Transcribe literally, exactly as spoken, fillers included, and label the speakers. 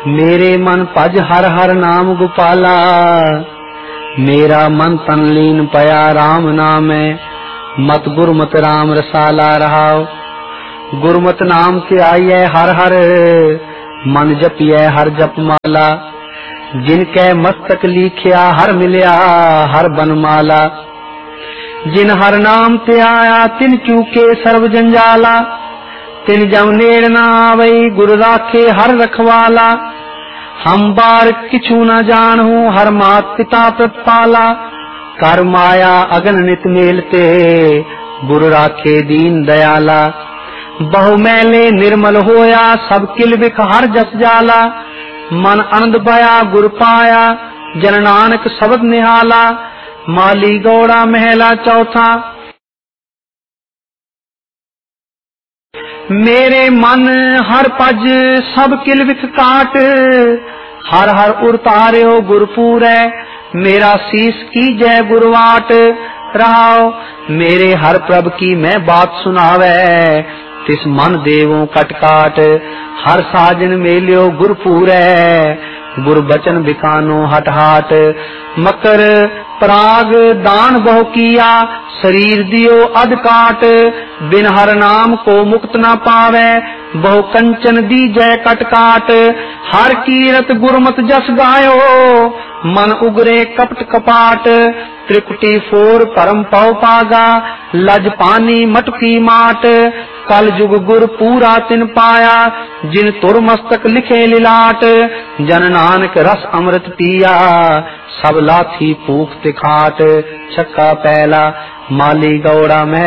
Speaker 1: मेरे मन भज हर हर नाम गोपाला, मेरा मन तन लीन पया राम नामै, मत गुरमत राम रसाला रहाओ। गुरमत नाम से आइए हर हर, मन जपिए हर जप माला, जिनके मस्तक लिखिया हर मिलिया हर बनमाला। जिन हर नाम ते आया तिन चूके सर्व जंजाला, तिन जम नेड़ न आवई गुरु राखे हर रखवाला। हम बार किछु न जानहु हर मात पिता प्रतिपाला, कर माया अगन नित मेलते गुरु राखे दीन दयाला। बहु मैले निर्मल होया सब किल बिख हर जस जाला, मन आनंद बया गुर पाया जन नानक शब्द निहाला। माली गौड़ा महला चौथा, मेरे मन हर पज सब किल बिख काट, हर हर उरतार्यो गुरपुरै मेरा शीस की जय गुरवाट। रहाओ मेरे हर प्रभ की मैं बात सुनावे, तिस मन देवों कटकाट। हर साजन मेलियो गुरपुरै गुर बचन बिकानो हट हाट। मकर पराग दान बहु किया शरीर दियो अध काट, बिन हर नाम को मुक्त न पावे बहु कंचन दी जय कटकाट। हर कीरत गुरमत जस गायो मन उगरे कपट कपाट। त्रिकुटी फोर परम पौ पागा लज पानी मटकी माट। कल जुग गुर पूरा तिन पाया जिन तुर मस्तक लिखे लिलाट। जन नानक रस अमृत पिया सब लाथी पूख तिखाट। छक्का पहला माली गौड़ा में